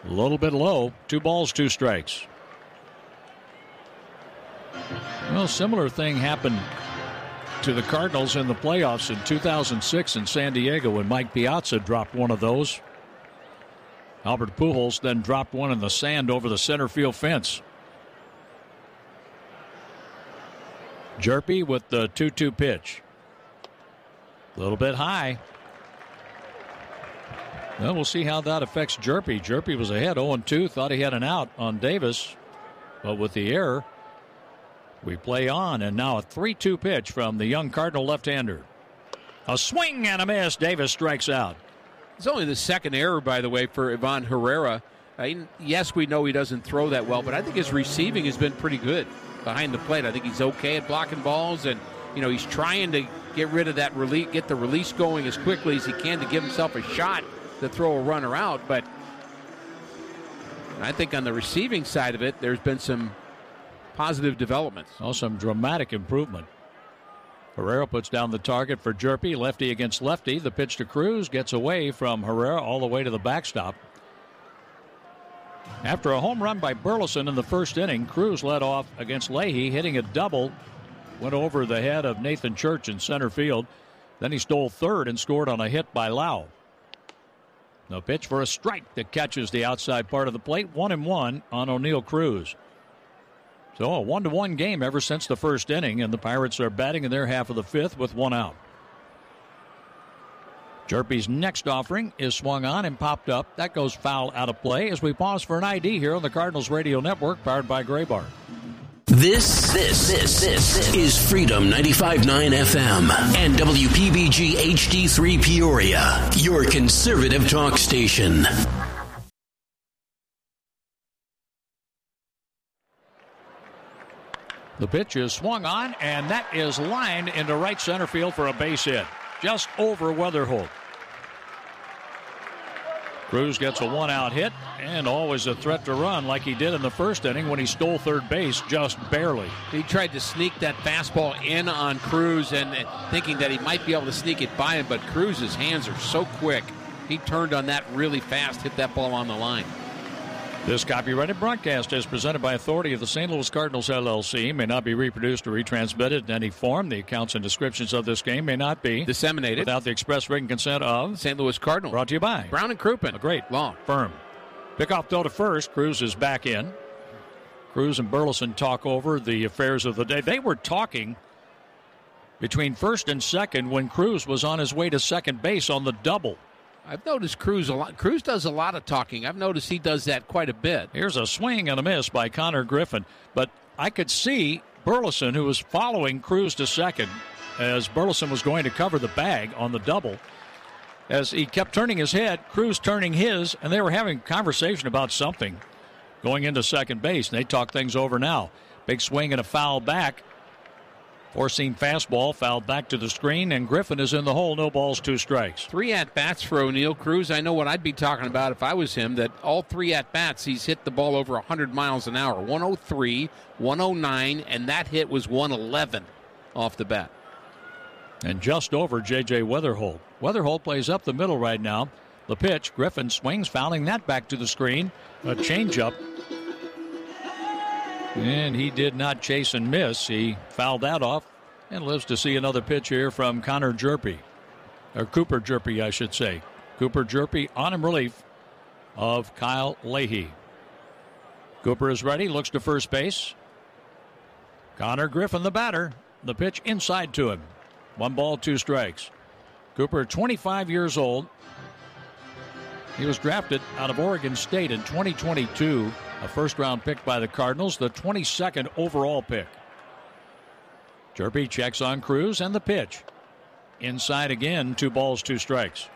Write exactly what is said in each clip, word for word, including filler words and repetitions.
A little bit low. Two balls, two strikes. Well, similar thing happened to the Cardinals in the playoffs in two thousand six in San Diego when Mike Piazza dropped one of those. Albert Pujols then dropped one in the sand over the center field fence. Jerpy with the two two pitch. A little bit high. Well, we'll see how that affects Jerpy. Jerpy was ahead oh and two, thought he had an out on Davis. But with the error, we play on. And now a three two pitch from the young Cardinal left-hander. A swing and a miss. Davis strikes out. It's only the second error, by the way, for Ivan Herrera. I mean, yes, we know he doesn't throw that well, but I think his receiving has been pretty good behind the plate. I think he's okay at blocking balls, and you know he's trying to get rid of that release, get the release going as quickly as he can to give himself a shot to throw a runner out. But I think on the receiving side of it, there's been some positive developments. Oh, some dramatic improvement. Herrera puts down the target for Jerpy. Lefty against lefty. The pitch to Cruz gets away from Herrera all the way to the backstop. After a home run by Burleson in the first inning, Cruz led off against Leahy, hitting a double. Went over the head of Nathan Church in center field. Then he stole third and scored on a hit by Lau. The pitch for a strike that catches the outside part of the plate. One and one on O'Neill Cruz. So a one-to-one game ever since the first inning, and the Pirates are batting in their half of the fifth with one out. Jerpy's next offering is swung on and popped up. That goes foul out of play as we pause for an I D here on the Cardinals Radio Network, powered by Graybar. This, this, this, this is Freedom ninety-five point nine F M and W P B G H D three Peoria, your conservative talk station. The pitch is swung on, and that is lined into right center field for a base hit. Just over Weatherholt. Cruz gets a one-out hit, and always a threat to run like he did in the first inning when he stole third base just barely. He tried to sneak that fastball in on Cruz, and thinking that he might be able to sneak it by him, but Cruz's hands are so quick. He turned on that really fast, hit that ball on the line. This copyrighted broadcast is presented by authority of the Saint Louis Cardinals, L L C. May not be reproduced or retransmitted in any form. The accounts and descriptions of this game may not be disseminated without the express written consent of Saint Louis Cardinals. Brought to you by Brown and Crouppen. A great long firm. Pickoff throw to first. Cruz is back in. Cruz and Burleson talk over the affairs of the day. They were talking between first and second when Cruz was on his way to second base on the double. I've noticed Cruz a lot. Cruz does a lot of talking. I've noticed he does that quite a bit. Here's a swing and a miss by Connor Griffin. But I could see Burleson, who was following Cruz to second, as Burleson was going to cover the bag on the double. As he kept turning his head, Cruz turning his, and they were having a conversation about something going into second base. And they talk things over now. Big swing and a foul back. Four-seam fastball fouled back to the screen, and Griffin is in the hole. No balls, two strikes. Three at-bats for O'Neill Cruz. I know what I'd be talking about if I was him, that all three at-bats, he's hit the ball over one hundred miles an hour. one oh three, one oh nine, and that hit was one eleven off the bat. And just over J J Weatherholt. Weatherholt plays up the middle right now. The pitch, Griffin swings, fouling that back to the screen. A changeup. And he did not chase and miss. He fouled that off and lives to see another pitch here from Connor Jerpy. Or Cooper Jerpy, I should say. Cooper Jerpy on in relief of Kyle Leahy. Cooper is ready, looks to first base. Connor Griffin, the batter. The pitch inside to him. One ball, two strikes. Cooper, twenty-five years old. He was drafted out of Oregon State in twenty twenty-two. A first-round pick by the Cardinals, the twenty-second overall pick. Jerpy checks on Cruz, and the pitch. Inside again, two balls, two strikes.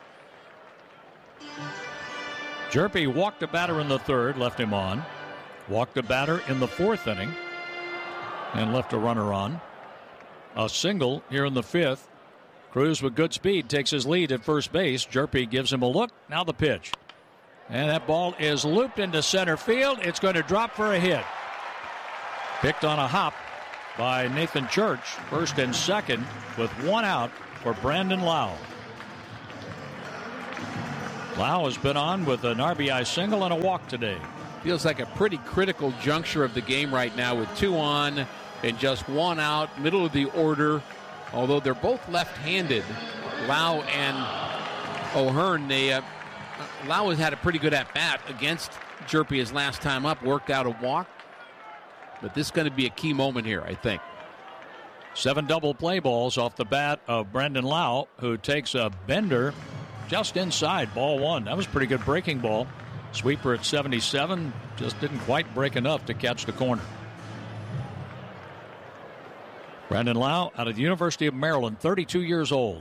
Jerpy walked a batter in the third, left him on. Walked a batter in the fourth inning, and left a runner on. A single here in the fifth. Cruz with good speed takes his lead at first base. Jerpy gives him a look. Now the pitch. And that ball is looped into center field. It's going to drop for a hit. Picked on a hop by Nathan Church. First and second with one out for Brandon Lau. Lau has been on with an R B I single and a walk today. Feels like a pretty critical juncture of the game right now with two on and just one out, middle of the order. Although they're both left-handed, Lau and O'Hearn, they uh, Lau has had a pretty good at-bat against Jerpy his last time up, worked out a walk. But this is going to be a key moment here, I think. Seven double play balls off the bat of Brandon Lau, who takes a bender just inside, ball one. That was a pretty good breaking ball. Sweeper at seventy-seven, just didn't quite break enough to catch the corner. Brandon Lau out of the University of Maryland, thirty-two years old.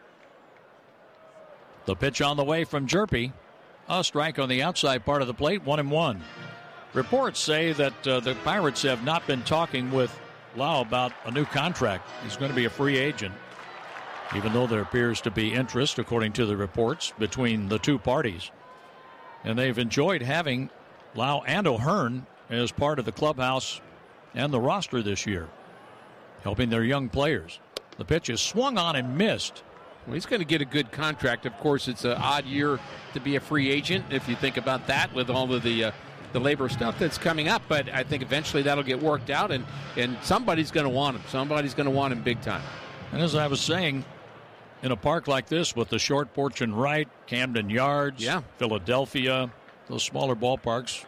The pitch on the way from Jerpy. A strike on the outside part of the plate, one and one. Reports say that uh, the Pirates have not been talking with Lau about a new contract. He's going to be a free agent, even though there appears to be interest, according to the reports, between the two parties. And they've enjoyed having Lau and O'Hearn as part of the clubhouse and the roster this year, helping their young players. The pitch is swung on and missed. Well, he's going to get a good contract. Of course, it's an odd year to be a free agent, if you think about that, with all of the uh, the labor stuff that's coming up. But I think eventually that'll get worked out, and, and somebody's going to want him. Somebody's going to want him big time. And as I was saying, in a park like this with the short porch and right, Camden Yards, yeah. Philadelphia, those smaller ballparks,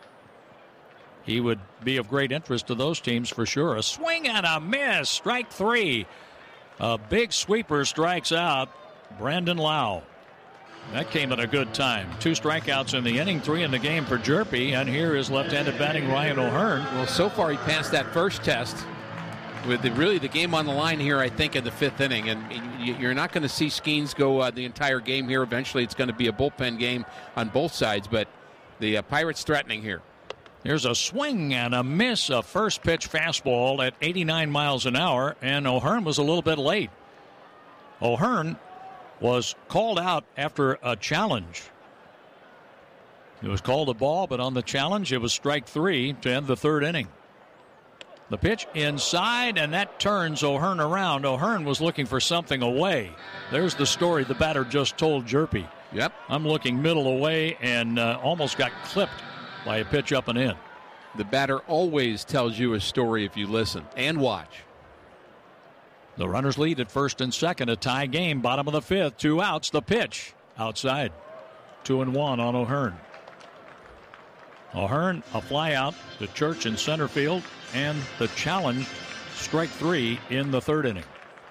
he would be of great interest to those teams for sure. A swing and a miss, strike three. A big sweeper strikes out Brandon Lau. That came at a good time. Two strikeouts in the inning, three in the game for Jerpy, and here is left-handed batting Ryan O'Hearn. Well, so far he passed that first test with the, really the game on the line here, I think, in the fifth inning. And you're not going to see Skeens go uh, the entire game here. Eventually it's going to be a bullpen game on both sides, but the uh, Pirates threatening here. Here's a swing and a miss, a first pitch fastball at eighty-nine miles an hour, and O'Hearn was a little bit late. O'Hearn was called out after a challenge. It was called a ball, but on the challenge, it was strike three to end the third inning. The pitch inside, and that turns O'Hearn around. O'Hearn was looking for something away. There's the story the batter just told Jerpy. Yep. I'm looking middle away, and uh, almost got clipped by a pitch up and in. The batter always tells you a story if you listen and watch. The runners lead at first and second, a tie game, bottom of the fifth, two outs, the pitch outside. Two and one on O'Hearn. O'Hearn, a fly out to Church in center field, and the challenge, strike three in the third inning.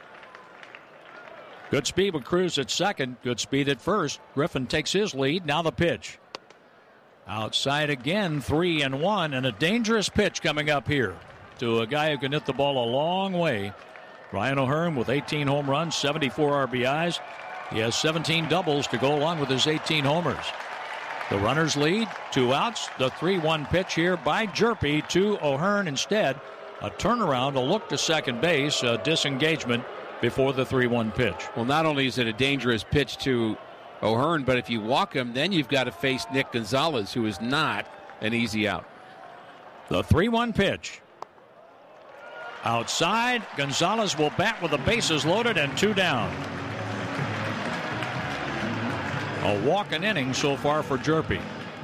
Good speed with Cruz at second, good speed at first. Griffin takes his lead, now the pitch. Outside again, three and one, and a dangerous pitch coming up here to a guy who can hit the ball a long way. Ryan O'Hearn with eighteen home runs, seventy-four R B Is. He has seventeen doubles to go along with his eighteen homers. The runners lead, two outs. The three one pitch here by Jerpy to O'Hearn instead. A turnaround, a look to second base, a disengagement before the three one pitch. Well, not only is it a dangerous pitch to O'Hearn, but if you walk him, then you've got to face Nick Gonzalez, who is not an easy out. The three one pitch. Outside, Gonzalez will bat with the bases loaded and two down. A walk-in inning so far for Jerpy.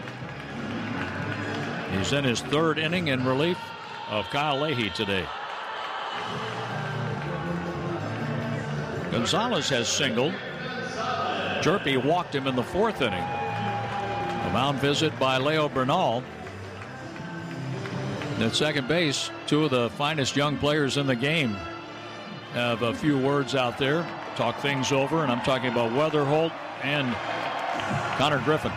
He's in his third inning in relief of Kyle Leahy today. Gonzalez has singled. Jerpy walked him in the fourth inning. A mound visit by Leo Bernal. At second base, two of the finest young players in the game have a few words out there, talk things over, and I'm talking about Weatherholt and Connor Griffin.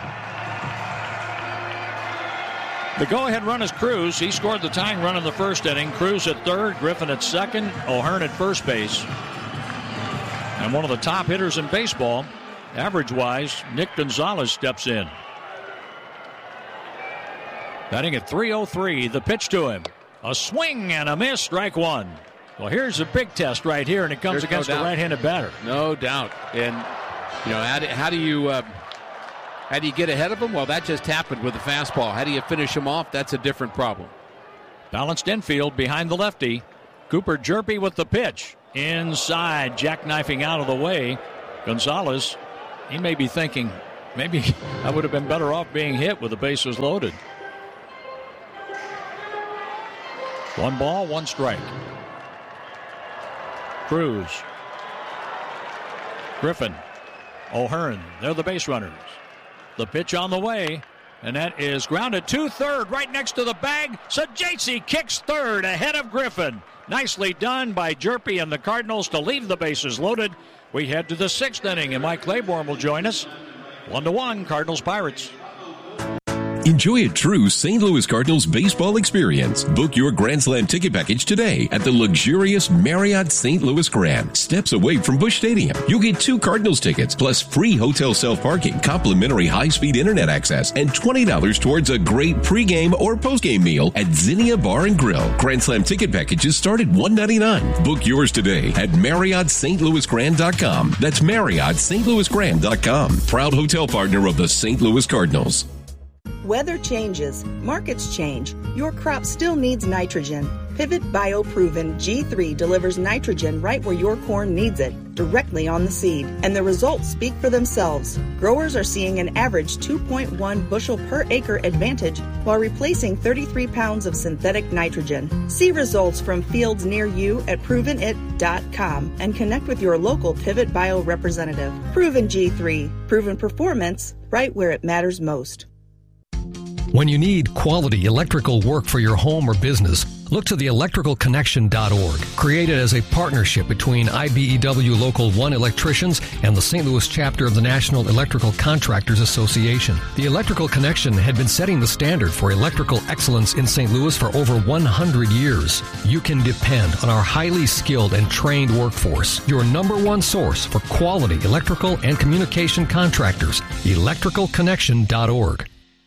The go-ahead run is Cruz. He scored the tying run in the first inning. Cruz at third, Griffin at second, O'Hearn at first base. And one of the top hitters in baseball, average-wise, Nick Gonzalez steps in. Batting at three oh three, the pitch to him. A swing and a miss, strike one. Well, here's a big test right here, and it comes There's against no a right-handed batter. No doubt. And, you know, how do, how do you uh, how do you get ahead of him? Well, that just happened with the fastball. How do you finish him off? That's a different problem. Balanced infield behind the lefty. Cooper Jerpy with the pitch. Inside, jackknifing out of the way. Gonzalez, he may be thinking, Maybe I would have been better off being hit with the bases loaded. One ball, one strike. Cruz. Griffin. O'Hearn. They're the base runners. The pitch on the way. And that is grounded to third, right next to the bag. Sajaci kicks third ahead of Griffin. Nicely done by Jerpy and the Cardinals to leave the bases loaded. We head to the sixth inning, and Mike Claiborne will join us. One to one, Cardinals Pirates. Enjoy a true Saint Louis Cardinals baseball experience. Book your Grand Slam ticket package today at the luxurious Marriott Saint Louis Grand, steps away from Busch Stadium. You'll get two Cardinals tickets plus free hotel self-parking, complimentary high-speed internet access, and twenty dollars towards a great pregame or postgame meal at Zinnia Bar and Grill. Grand Slam ticket packages start at one hundred ninety-nine dollars. Book yours today at Marriott Saint Louis Grand dot com. That's Marriott Saint Louis Grand dot com. Proud hotel partner of the Saint Louis Cardinals. Weather changes, markets change. Your crop still needs nitrogen. Pivot BioProven G three delivers nitrogen right where your corn needs it, directly on the seed. And the results speak for themselves. Growers are seeing an average two point one bushel per acre advantage while replacing thirty-three pounds of synthetic nitrogen. See results from fields near you at proven it dot com and connect with your local Pivot Bio representative. Proven G three, proven performance right where it matters most. When you need quality electrical work for your home or business, look to the electrical connection dot org, created as a partnership between I B E W Local one electricians and the Saint Louis chapter of the National Electrical Contractors Association. The Electrical Connection had been setting the standard for electrical excellence in Saint Louis for over one hundred years. You can depend on our highly skilled and trained workforce, your number one source for quality electrical and communication contractors. electrical connection dot org.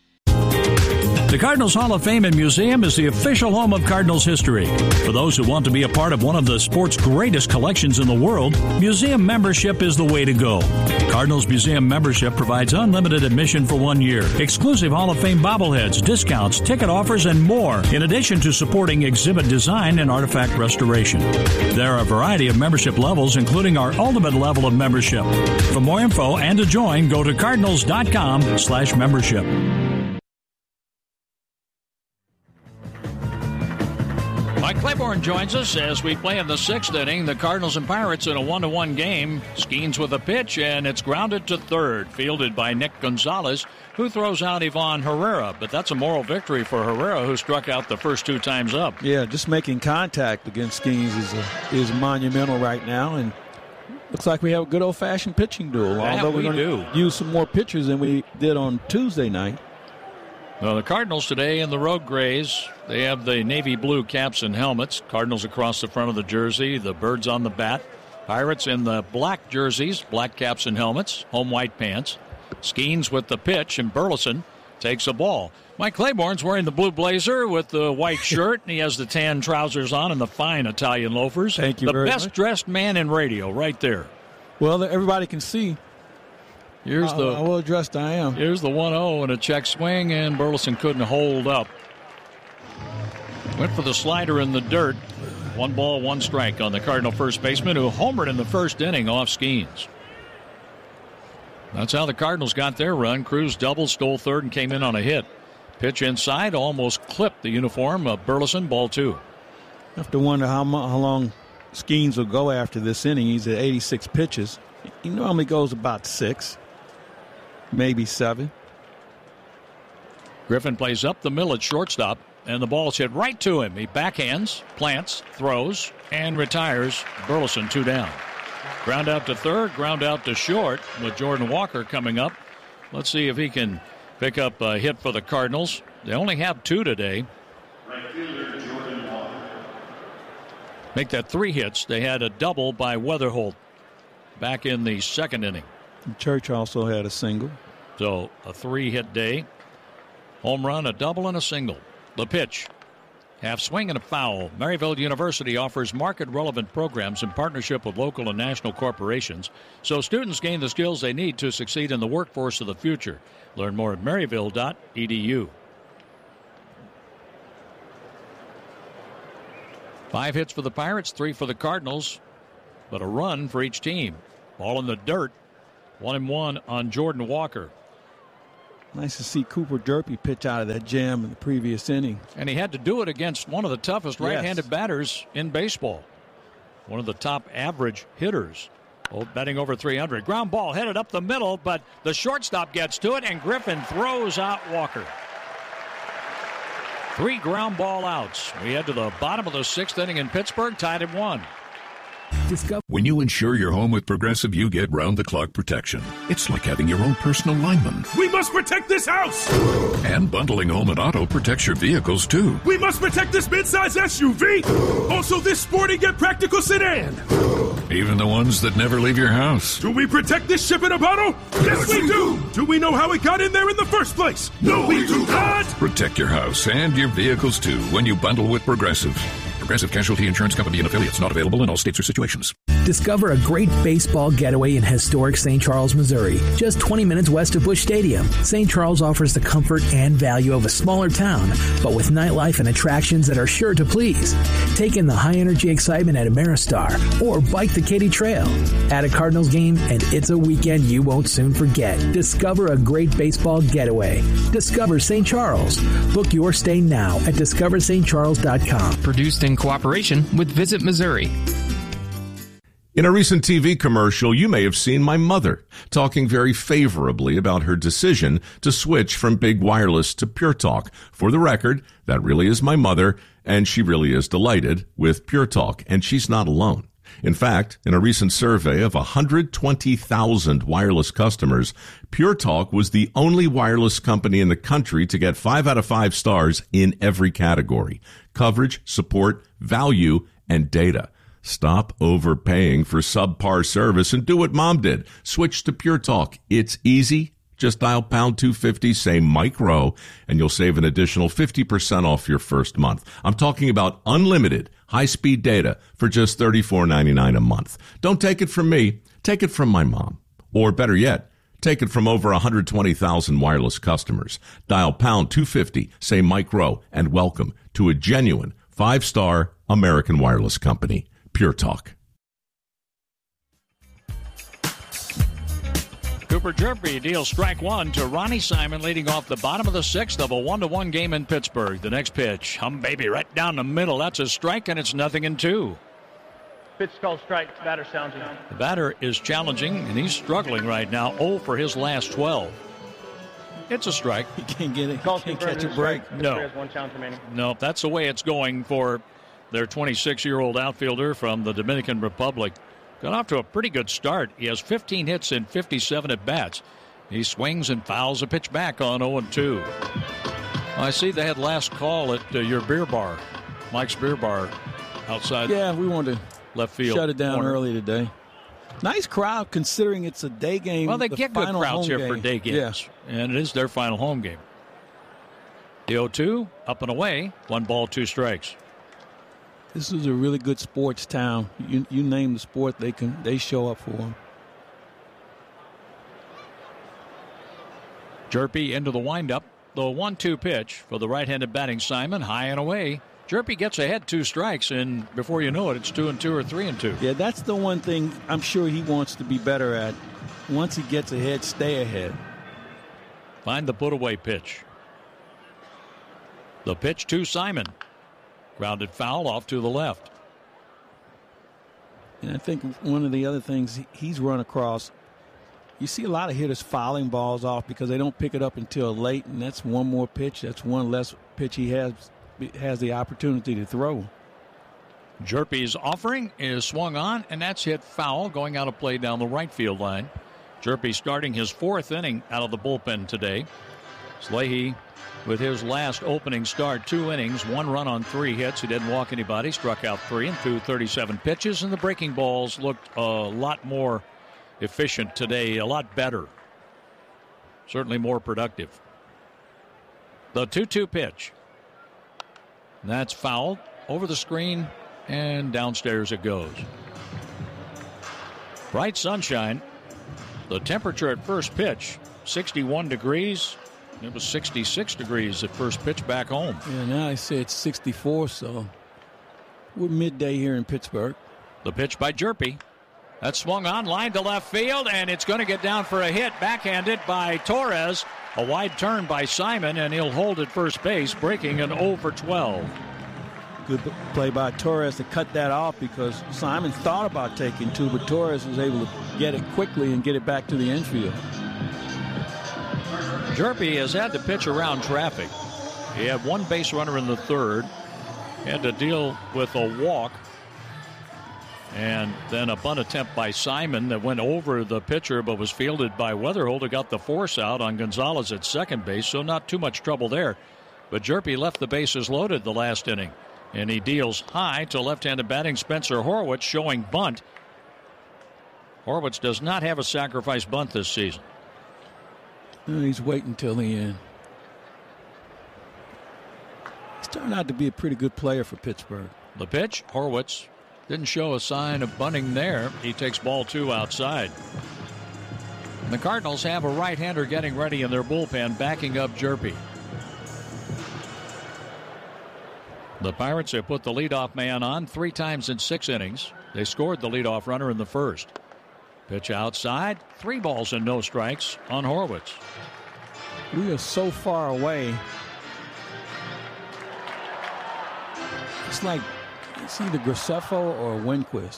The Cardinals Hall of Fame and Museum is the official home of Cardinals history. For those who want to be a part of one of the sport's greatest collections in the world, museum membership is the way to go. Cardinals Museum membership provides unlimited admission for one year, exclusive Hall of Fame bobbleheads, discounts, ticket offers, and more, in addition to supporting exhibit design and artifact restoration. There are a variety of membership levels, including our ultimate level of membership. For more info and to join, go to cardinals dot com slash membership. Mike Claiborne joins us as we play in the sixth inning. The Cardinals and Pirates in a one to one game. Skeens with a pitch, and it's grounded to third, fielded by Nick Gonzalez, who throws out Ivan Herrera. But that's a moral victory for Herrera, who struck out the first two times up. Yeah, just making contact against Skeens is a, is monumental right now, and looks like we have a good old-fashioned pitching duel. Yeah, although we're we going do. to use some more pitchers than we did on Tuesday night. Well, the Cardinals today in the Road Grays, they have the navy blue caps and helmets. Cardinals across the front of the jersey, the birds on the bat. Pirates in the black jerseys, black caps and helmets, home white pants. Skeens with the pitch, and Burleson takes a ball. Mike Claiborne's wearing the blue blazer with the white shirt, and he has the tan trousers on and the fine Italian loafers. Thank you the very much. The best-dressed man in radio right there. Well, everybody can see Here's how, the, how well dressed I am. Here's the one oh and a check swing, and Burleson couldn't hold up. Went for the slider in the dirt. One ball, one strike on the Cardinal first baseman, who homered in the first inning off Skeens. That's how the Cardinals got their run. Cruz doubled, stole third, and came in on a hit. Pitch inside, almost clipped the uniform of Burleson. Ball two. I have to wonder how, how long Skeens will go after this inning. He's at eighty-six pitches. He normally goes about six, maybe seven. Griffin plays up the middle at shortstop, and the ball's hit right to him. He backhands, plants, throws, and retires. Burleson two down. Ground out to third, ground out to short with Jordan Walker coming up. Let's see if he can pick up a hit for the Cardinals. They only have two today. Right fielder Jordan Walker. Make that three hits. They had a double by Weatherholt back in the second inning. Church also had a single. So a three-hit day. Home run, a double, and a single. The pitch. Half swing and a foul. Maryville University offers market-relevant programs in partnership with local and national corporations, so students gain the skills they need to succeed in the workforce of the future. Learn more at maryville dot e d u. Five hits for the Pirates, three for the Cardinals, but a run for each team. Ball in the dirt. One and one on Jordan Walker. Nice to see Cooper Jerpy pitch out of that jam in the previous inning. And he had to do it against one of the toughest right-handed yes. batters in baseball. One of the top average hitters. Oh, batting over three hundred. Ground ball headed up the middle, but the shortstop gets to it, and Griffin throws out Walker. Three ground ball outs. We head to the bottom of the sixth inning in Pittsburgh, tied at one. When you insure your home with Progressive, you get round-the-clock protection. It's like having your own personal lineman. We must protect this house! And bundling home and auto protects your vehicles, too. We must protect this midsize S U V! Also this sporty yet practical sedan! Even the ones that never leave your house. Do we protect this ship in a bottle? Yes, we do! Do we know how it got in there in the first place? No, we do not! Protect your house and your vehicles, too, when you bundle with Progressive. Progressive Casualty Insurance Company and affiliates, not available in all states or situations. Discover a great baseball getaway in historic Saint Charles, Missouri, just twenty minutes west of Busch Stadium. Saint Charles offers the comfort and value of a smaller town, but with nightlife and attractions that are sure to please. Take in the high-energy excitement at Ameristar or bike the Katy Trail. Add a Cardinals game, and it's a weekend you won't soon forget. Discover a great baseball getaway. Discover Saint Charles. Book your stay now at discover st charles dot com. Produced in cooperation with Visit Missouri. In a recent T V commercial, you may have seen my mother talking very favorably about her decision to switch from Big Wireless to Pure Talk. For the record, that really is my mother, and she really is delighted with Pure Talk, and she's not alone. In fact, in a recent survey of one hundred twenty thousand wireless customers, Pure Talk was the only wireless company in the country to get five out of five stars in every category: coverage, support, value, and data. Stop overpaying for subpar service and do what Mom did. Switch to Pure Talk. It's easy. Just dial pound two fifty, say Mike Rowe, and you'll save an additional fifty percent off your first month. I'm talking about unlimited high-speed data for just thirty-four ninety-nine a month. Don't take it from me. Take it from my mom. Or better yet, take it from over one hundred twenty thousand wireless customers. Dial pound two fifty, say Mike Rowe, and welcome to a genuine five-star American wireless company, Pure Talk. Cooper Jerpy deals strike one to Ronnie Simon, leading off the bottom of the sixth of a one to one game in Pittsburgh. The next pitch, hum baby, right down the middle. That's a strike, and it's nothing in two. Pitch called strike. Batter challenging. The batter is challenging, and he's struggling right now. oh for his last twelve. It's a strike. He can't get it. He can't catch a break. No. One challenge remaining. No, that's the way it's going for their twenty-six-year-old outfielder from the Dominican Republic. Got off to a pretty good start. He has fifteen hits and fifty-seven at-bats. He swings and fouls a pitch back on oh and two. I see they had last call at uh, your beer bar, Mike's Beer Bar, outside. Yeah, we wanted to left field. Shut it down corner. early today. Nice crowd considering it's a day game. Well, they the get good crowds here game. for day games, yeah. And it is their final home game. The oh two, up and away, one ball, two strikes. This is a really good sports town. You you name the sport, they can they show up for them. Jerpy into the windup. The one two pitch for the right-handed batting Simon, high and away. Jerpy gets ahead two strikes, and before you know it, it's two and two or three and two. Yeah, that's the one thing I'm sure he wants to be better at. Once he gets ahead, stay ahead. Find the put-away pitch. The pitch to Simon. Grounded foul off to the left. And I think one of the other things he's run across, you see a lot of hitters fouling balls off because they don't pick it up until late, and that's one more pitch. That's one less pitch he has has the opportunity to throw. Jerpy's offering is swung on, and that's hit foul, going out of play down the right field line. Jerpy starting his fourth inning out of the bullpen today. Slahey with his last opening start, two innings, one run on three hits. He didn't walk anybody, struck out three and threw thirty-seven pitches, and the breaking balls looked a lot more efficient today, a lot better. Certainly more productive. The two two pitch. That's fouled over the screen, and downstairs it goes. Bright sunshine. The temperature at first pitch, sixty-one degrees. It was sixty-six degrees at first pitch back home. Yeah, now I say it's sixty-four, so we're midday here in Pittsburgh. The pitch by Jerpy. That's swung on, line to left field, and it's going to get down for a hit, backhanded by Torres. A wide turn by Simon, and he'll hold at first base, breaking an oh for twelve. Good play by Torres to cut that off because Simon thought about taking two, but Torres was able to get it quickly and get it back to the infield. Jerpy has had to pitch around traffic. He had one base runner in the third, had to deal with a walk, and then a bunt attempt by Simon that went over the pitcher but was fielded by Weatherholt, who got the force out on Gonzalez at second base, so not too much trouble there. But Jerpy left the bases loaded the last inning, and he deals high to left-handed batting Spencer Horwitz, showing bunt. Horwitz does not have a sacrifice bunt this season. He's waiting till the end. He's turned out to be a pretty good player for Pittsburgh. The pitch, Horwitz didn't show a sign of bunting there. He takes ball two outside. And the Cardinals have a right-hander getting ready in their bullpen, backing up Jerpy. The Pirates have put the leadoff man on three times in six innings. They scored the leadoff runner in the first. Pitch outside, three balls and no strikes on Horwitz. We are so far away. It's like it's either Graceffo or Winquist.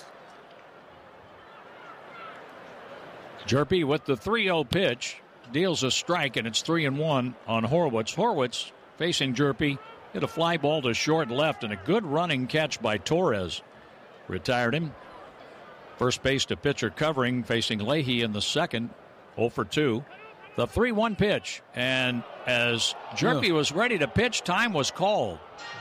Jerpy with the three oh pitch deals a strike, and it's three and one on Horwitz. Horwitz facing Jerpy hit a fly ball to short left, and a good running catch by Torres retired him. First base to pitcher covering, facing Leahy in the second. oh for two. The three one pitch, and as Jerpy was ready to pitch, time was called.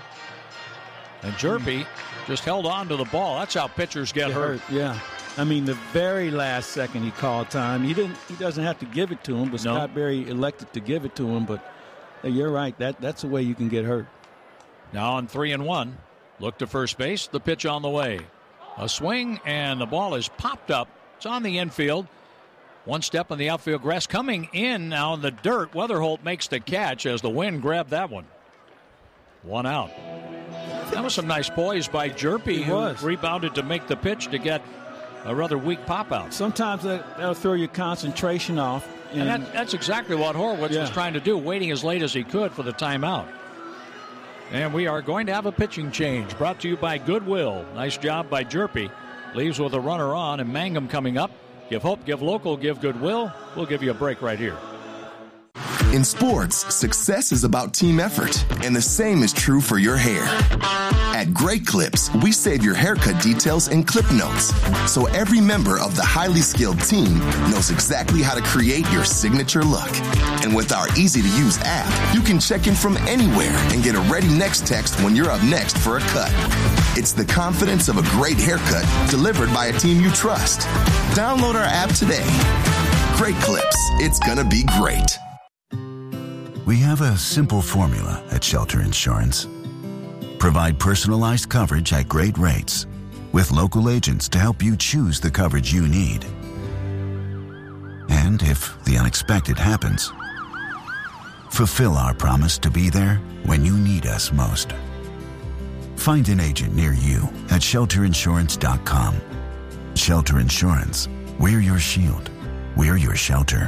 And Jerpy just held on to the ball. That's how pitchers get, get hurt. hurt. Yeah. I mean, the very last second he called time. He didn't. He doesn't have to give it to him, but no. Scott Berry elected to give it to him. But hey, you're right. That that's the way you can get hurt. Now on three and one, look to first base. The pitch on the way. A swing, and the ball is popped up. It's on the infield. One step on the outfield grass. Coming in now in the dirt. Weatherholt makes the catch as the wind grabbed that one. One out. That was some nice poise by Jerpy, who rebounded to make the pitch to get a rather weak pop out. Sometimes that, that'll throw your concentration off. And, and that, that's exactly what Horwitz yeah. was trying to do, waiting as late as he could for the timeout. And we are going to have a pitching change brought to you by Goodwill. Nice job by Jerpy. Leaves with a runner on, and Mangum coming up. Give hope, give local, give Goodwill. We'll give you a break right here. In sports, success is about team effort, and the same is true for your hair. At Great Clips, we save your haircut details in clip notes, so every member of the highly skilled team knows exactly how to create your signature look. And with our easy-to-use app, you can check in from anywhere and get a ready next text when you're up next for a cut. It's the confidence of a great haircut delivered by a team you trust. Download our app today. Great Clips. It's gonna be great. We have a simple formula at Shelter Insurance. Provide personalized coverage at great rates with local agents to help you choose the coverage you need. And if the unexpected happens, fulfill our promise to be there when you need us most. Find an agent near you at shelter insurance dot com. Shelter Insurance. We're your shield. We're your shelter.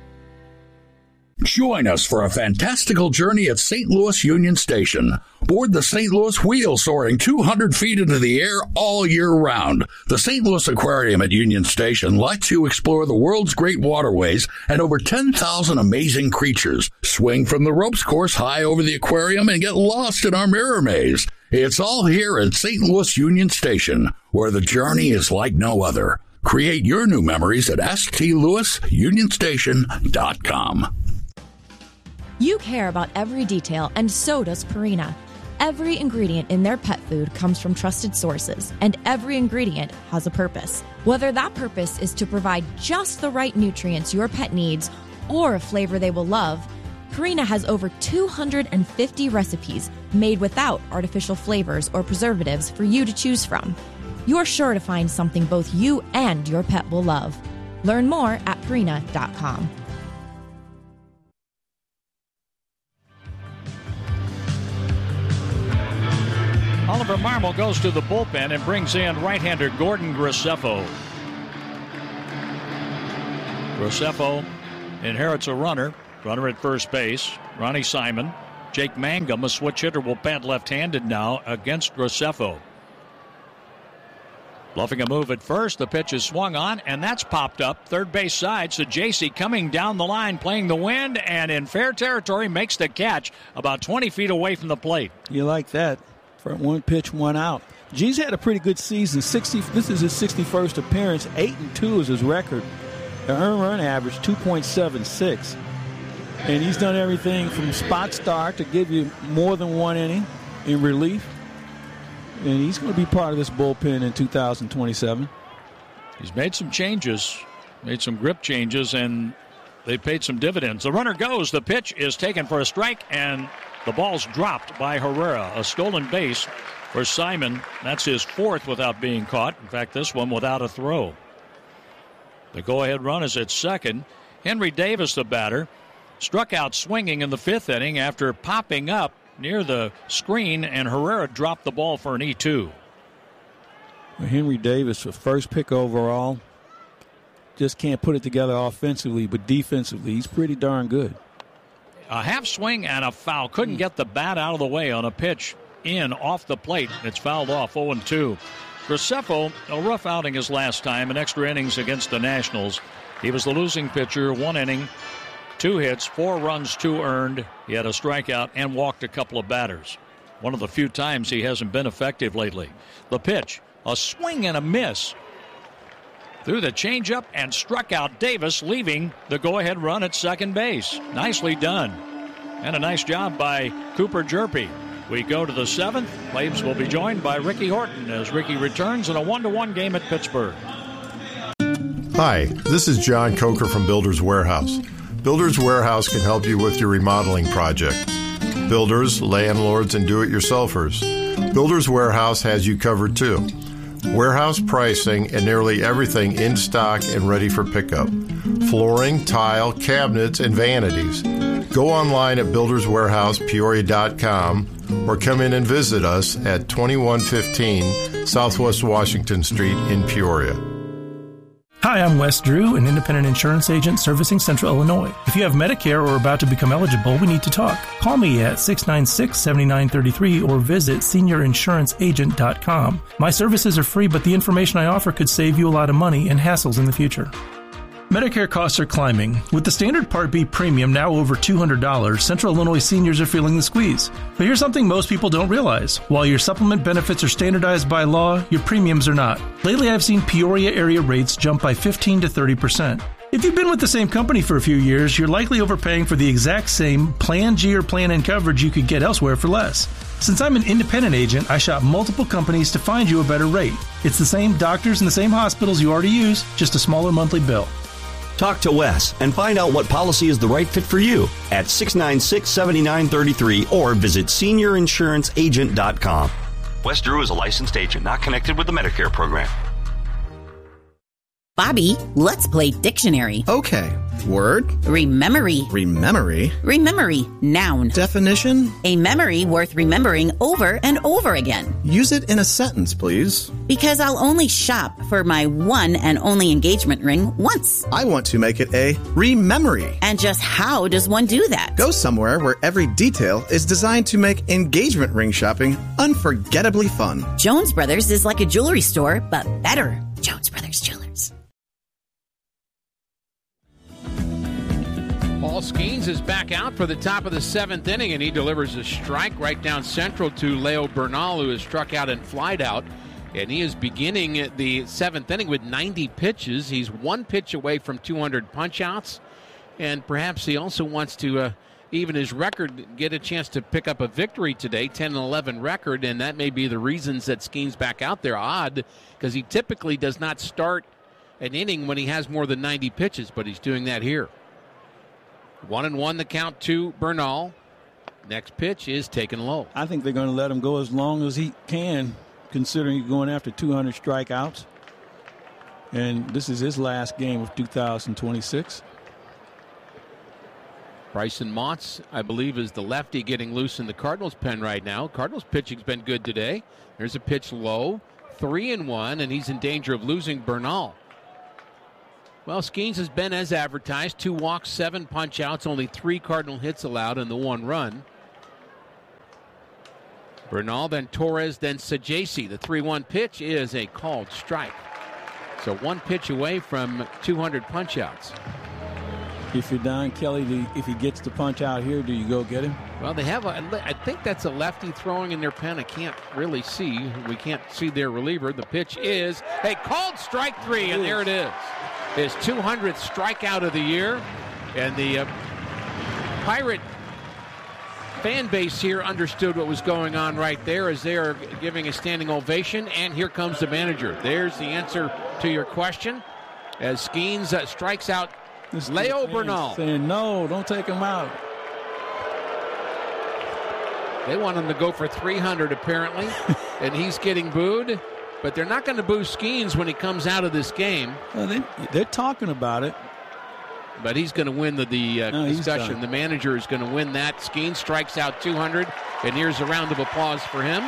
Join us for a fantastical journey at Saint Louis Union Station. Board the Saint Louis Wheel, soaring two hundred feet into the air all year round. The Saint Louis Aquarium at Union Station lets you explore the world's great waterways and over ten thousand amazing creatures. Swing from the ropes course high over the aquarium and get lost in our mirror maze. It's all here at Saint Louis Union Station, where the journey is like no other. Create your new memories at s t louis union station dot com. You care about every detail, and so does Purina. Every ingredient in their pet food comes from trusted sources, and every ingredient has a purpose. Whether that purpose is to provide just the right nutrients your pet needs or a flavor they will love, Purina has over two hundred fifty recipes made without artificial flavors or preservatives for you to choose from. You're sure to find something both you and your pet will love. Learn more at purina dot com. Oliver Marmol goes to the bullpen and brings in right-hander Gordon Graceffo. Graceffo inherits a runner Runner at first base, Ronnie Simon. Jake Mangum, a switch hitter, will bat left-handed now against Graceffo. Bluffing a move at first. The pitch is swung on, and that's popped up. Third base side. So J C coming down the line, playing the wind, and in fair territory, makes the catch about twenty feet away from the plate. You like that. For one pitch, one out. G's had a pretty good season. sixty. This is his sixty-first appearance. Eight and two is his record. The earned run average two point seven six, and he's done everything from spot start to give you more than one inning in relief. And he's going to be part of this bullpen in two thousand twenty-seven. He's made some changes, made some grip changes, and they paid some dividends. The runner goes. The pitch is taken for a strike, and the ball's dropped by Herrera. A stolen base for Simon. That's his fourth without being caught. In fact, this one without a throw. The go-ahead run is at second. Henry Davis, the batter, struck out swinging in the fifth inning after popping up near the screen, and Herrera dropped the ball for an E two. Well, Henry Davis, the first pick overall, just can't put it together offensively, but defensively, he's pretty darn good. A half swing and a foul. Couldn't get the bat out of the way on a pitch in off the plate. It's fouled off, oh and two. Graceffo, a rough outing his last time in extra innings against the Nationals. He was the losing pitcher, one inning, two hits, four runs, two earned. He had a strikeout and walked a couple of batters. One of the few times he hasn't been effective lately. The pitch, a swing and a miss. Threw the changeup and struck out Davis, leaving the go-ahead run at second base. Nicely done. And a nice job by Cooper Jerpy. We go to the seventh. Flames will be joined by Ricky Horton as Ricky returns in a one-to-one game at Pittsburgh. Hi, this is John Coker from Builders Warehouse. Builders Warehouse can help you with your remodeling project. Builders, landlords, and do-it-yourselfers. Builders Warehouse has you covered too. Warehouse pricing and nearly everything in stock and ready for pickup. Flooring, tile, cabinets, and vanities. Go online at builders warehouse peoria dot com or come in and visit us at twenty-one fifteen Southwest Washington Street in Peoria. Hi, I'm Wes Drew, an independent insurance agent servicing Central Illinois. If you have Medicare or are about to become eligible, we need to talk. Call me at six nine six, seven nine three three or visit senior insurance agent dot com. My services are free, but the information I offer could save you a lot of money and hassles in the future. Medicare costs are climbing. With the standard Part B premium now over two hundred dollars, Central Illinois seniors are feeling the squeeze. But here's something most people don't realize. While your supplement benefits are standardized by law, your premiums are not. Lately, I've seen Peoria area rates jump by fifteen to thirty percent. If you've been with the same company for a few years, you're likely overpaying for the exact same Plan G or Plan N coverage you could get elsewhere for less. Since I'm an independent agent, I shop multiple companies to find you a better rate. It's the same doctors and the same hospitals you already use, just a smaller monthly bill. Talk to Wes and find out what policy is the right fit for you at six nine six, seven nine three three or visit senior insurance agent dot com. Wes Drew is a licensed agent not connected with the Medicare program. Bobby, let's play dictionary. Okay. Word. Rememory. Rememory. Rememory. Noun. Definition. A memory worth remembering over and over again. Use it in a sentence, please. Because I'll only shop for my one and only engagement ring once. I want to make it a rememory. And just how does one do that? Go somewhere where every detail is designed to make engagement ring shopping unforgettably fun. Jones Brothers is like a jewelry store, but better. Jones Brothers Jewelers. Paul Skeens is back out for the top of the seventh inning, and he delivers a strike right down central to Leo Bernal, who has struck out and flied out. And he is beginning the seventh inning with ninety pitches. He's one pitch away from two hundred punch-outs, and perhaps he also wants to uh, even his record, get a chance to pick up a victory today, ten and eleven record, and that may be the reasons that Skeens back out there. Odd, because he typically does not start an inning when he has more than ninety pitches, but he's doing that here. One and one the count to Bernal. Next pitch is taken low. I think they're going to let him go as long as he can, considering he's going after two hundred strikeouts. And this is his last game of two thousand twenty-six. Bryson Motts, I believe, is the lefty getting loose in the Cardinals' pen right now. Cardinals' pitching's been good today. There's a pitch low, three and one, and he's in danger of losing Bernal. Well, Skeens has been as advertised. Two walks, seven punch-outs, only three Cardinal hits allowed, and the one run. Bernal, then Torres, then Sajasi. The three one pitch is a called strike. So one pitch away from two hundred punch-outs. If you're Don Kelly, do you, if he gets the punch out here, do you go get him? Well, they have a, I think that's a lefty throwing in their pen. I can't really see. We can't see their reliever. The pitch is a called strike three, and there it is. His two hundredth strikeout of the year. And the uh, Pirate fan base here understood what was going on right there as they are giving a standing ovation. And here comes the manager. There's the answer to your question. As Skeens uh, strikes out This Leo Bernal. Saying, no, don't take him out. They want him to go for three hundred, apparently, and he's getting booed. But they're not going to boo Skeens when he comes out of this game. Well, they, they're talking about it. But he's going to win the, the uh, no, discussion. The manager is going to win that. Skeens strikes out two hundred, and here's a round of applause for him.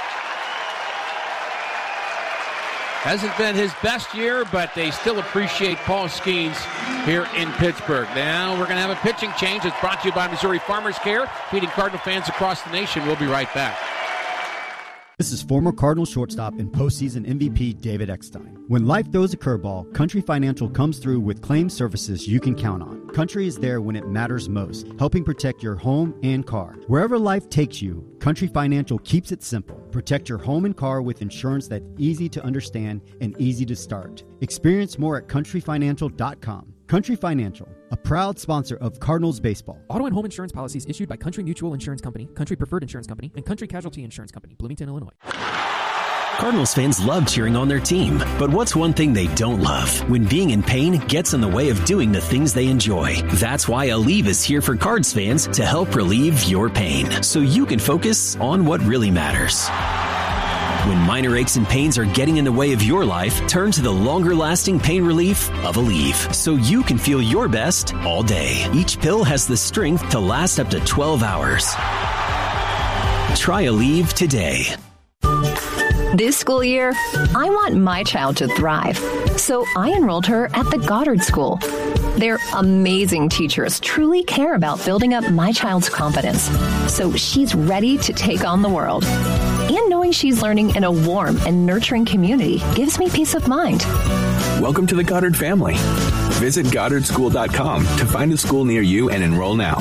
Hasn't been his best year, but they still appreciate Paul Skeens here in Pittsburgh. Now we're going to have a pitching change. It's brought to you by Missouri Farmers Care, feeding Cardinal fans across the nation. We'll be right back. This is former Cardinal shortstop and postseason M V P David Eckstein. When life throws a curveball, Country Financial comes through with claim services you can count on. Country is there when it matters most, helping protect your home and car. Wherever life takes you, Country Financial keeps it simple. Protect your home and car with insurance that's easy to understand and easy to start. Experience more at country financial dot com. Country Financial, a proud sponsor of Cardinals baseball. Auto and home insurance policies issued by Country Mutual Insurance Company, Country Preferred Insurance Company, and Country Casualty Insurance Company, Bloomington, Illinois. Cardinals fans love cheering on their team, but what's one thing they don't love? When being in pain gets in the way of doing the things they enjoy. That's why Aleve is here for Cards fans to help relieve your pain, so you can focus on what really matters. When minor aches and pains are getting in the way of your life, turn to the longer-lasting pain relief of Aleve, so you can feel your best all day. Each pill has the strength to last up to twelve hours. Try Aleve today. This school year, I want my child to thrive, so I enrolled her at the Goddard School. Their amazing teachers truly care about building up my child's confidence, so she's ready to take on the world. And knowing she's learning in a warm and nurturing community gives me peace of mind. Welcome to the Goddard family. Visit goddard school dot com to find a school near you and enroll now.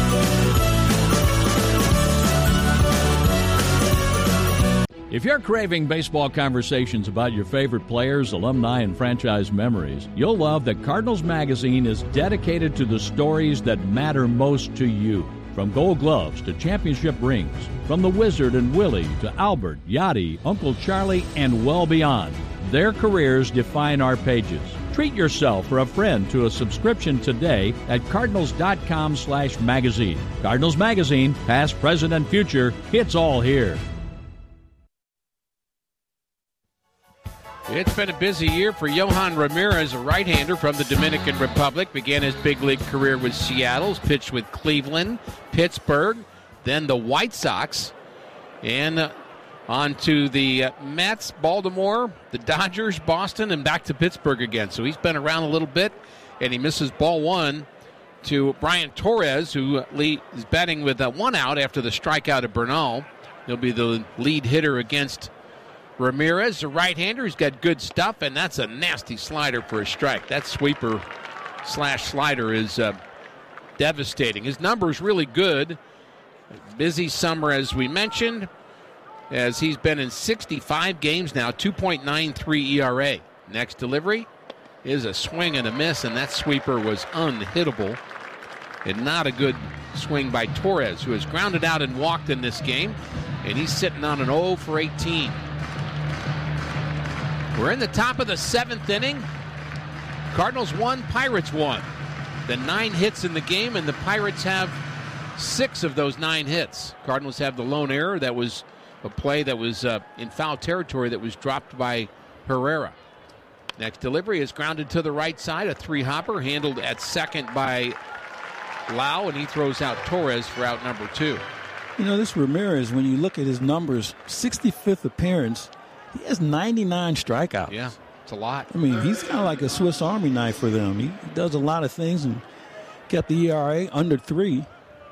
If you're craving baseball conversations about your favorite players, alumni, and franchise memories, you'll love that Cardinals Magazine is dedicated to the stories that matter most to you. From Gold Gloves to championship rings, from the Wizard and Willie to Albert, Yachty, Uncle Charlie, and well beyond, their careers define our pages. Treat yourself or a friend to a subscription today at cardinals.com slash magazine. Cardinals Magazine, past, present, and future, it's all here. It's been a busy year for Johan Ramirez, a right-hander from the Dominican Republic. Began his big league career with Seattle, pitched with Cleveland, Pittsburgh, then the White Sox, and uh, on to the uh, Mets, Baltimore, the Dodgers, Boston, and back to Pittsburgh again. So he's been around a little bit, and he misses ball one to Brian Torres, who lead, is batting with uh, one out after the strikeout of Bernal. He'll be the lead hitter against Ramirez, a right-hander who's got good stuff, and that's a nasty slider for a strike. That sweeper slash slider is uh, devastating. His number's really good. Busy summer, as we mentioned, as he's been in sixty-five games now, two point nine three E R A. Next delivery is a swing and a miss, and that sweeper was unhittable. And not a good swing by Torres, who has grounded out and walked in this game, and he's sitting on an oh for eighteen. We're in the top of the seventh inning. Cardinals won, Pirates won. The nine hits in the game, and the Pirates have six of those nine hits. Cardinals have the lone error. That was a play that was uh, in foul territory that was dropped by Herrera. Next delivery is grounded to the right side. A three-hopper handled at second by Lau, and he throws out Torres for out number two. You know, this Ramirez, when you look at his numbers, sixty-fifth appearance, he has ninety-nine strikeouts. Yeah. It's a lot. I mean, he's kind of like a Swiss Army knife for them. He does a lot of things and kept the E R A under three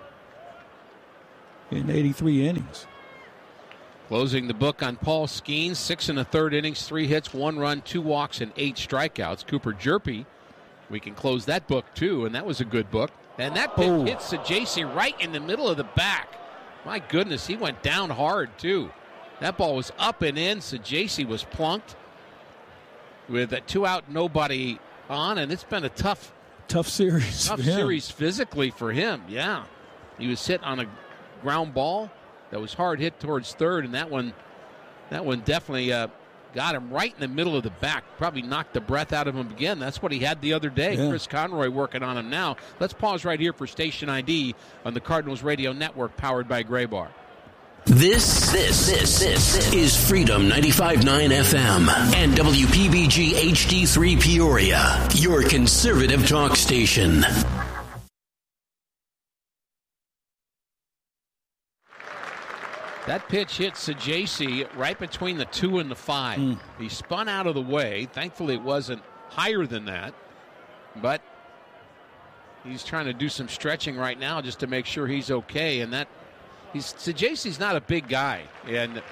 in eighty-three innings. Closing the book on Paul Skeens, six and a third innings, three hits, one run, two walks, and eight strikeouts. Cooper Jerpy, we can close that book too, and that was a good book. And that pitch oh. hits Sajacy right in the middle of the back. My goodness, he went down hard too. That ball was up and in. Sajacy was plunked with a two out, nobody on, and it's been a tough, tough series. Tough series physically for him. Yeah, he was hit on a ground ball that was hard hit towards third, and that one, that one definitely uh, got him right in the middle of the back. Probably knocked the breath out of him again. That's what he had the other day. Yeah. Chris Conroy working on him now. Let's pause right here for Station I D on the Cardinals Radio Network, powered by Gray Bar. This, this, this, this is Freedom ninety-five point nine F M and W P B G H D three Peoria, your conservative talk station. That pitch hit Sajacy right between the two and the five. Mm. He spun out of the way. Thankfully, it wasn't higher than that. But he's trying to do some stretching right now just to make sure he's okay. And that he's Sajacy's not a big guy, and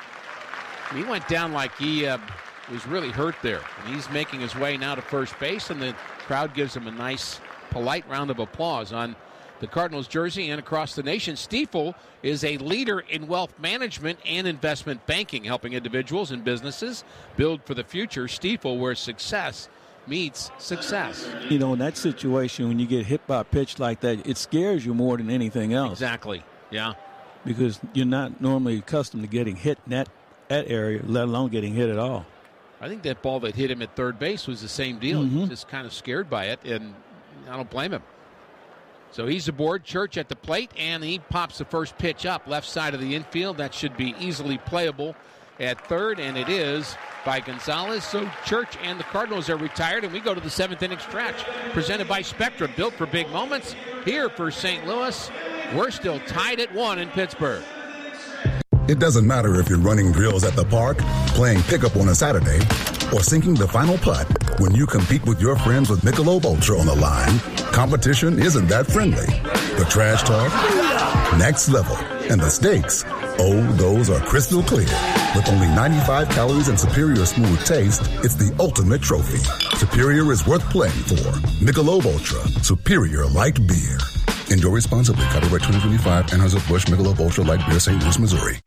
he went down like he uh, was really hurt there. And he's making his way now to first base, and the crowd gives him a nice, polite round of applause on the Cardinals jersey and across the nation. Stifel is a leader in wealth management and investment banking, helping individuals and businesses build for the future. Stifel, where success meets success. You know, in that situation, when you get hit by a pitch like that, it scares you more than anything else. Exactly, yeah. Because you're not normally accustomed to getting hit in that, that area, let alone getting hit at all. I think that ball that hit him at third base was the same deal. Mm-hmm. He was just kind of scared by it, and I don't blame him. So he's aboard. Church at the plate, and he pops the first pitch up left side of the infield. That should be easily playable at third, and it is by Gonzalez. So Church and the Cardinals are retired, and we go to the seventh inning stretch, presented by Spectrum, built for big moments. Here for Saint Louis, we're still tied at one in Pittsburgh. It doesn't matter if you're running drills at the park, playing pickup on a Saturday, or sinking the final putt. When you compete with your friends with Michelob Ultra on the line, competition isn't that friendly. The trash talk, next level, and the stakes, oh, those are crystal clear. With only ninety-five calories and superior smooth taste, it's the ultimate trophy. Superior is worth playing for. Michelob Ultra, superior light beer. Enjoy responsibly. Copyright twenty twenty-five, Anheuser-Busch Michelob Ultra Light Beer, Saint Louis, Missouri.